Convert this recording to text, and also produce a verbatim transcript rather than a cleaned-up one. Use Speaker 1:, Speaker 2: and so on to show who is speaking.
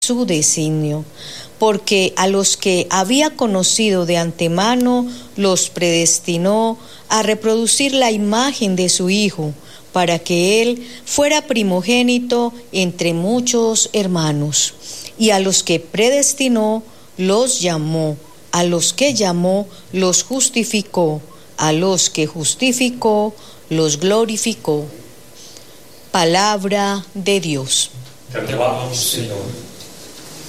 Speaker 1: su designio, porque a los que había conocido de antemano los predestinó a reproducir la imagen de su Hijo, para que Él fuera primogénito entre muchos hermanos. Y a los que predestinó, los llamó, a los que llamó, los justificó, a los que justificó, los glorificó. Palabra de Dios.
Speaker 2: Te alabamos, Señor.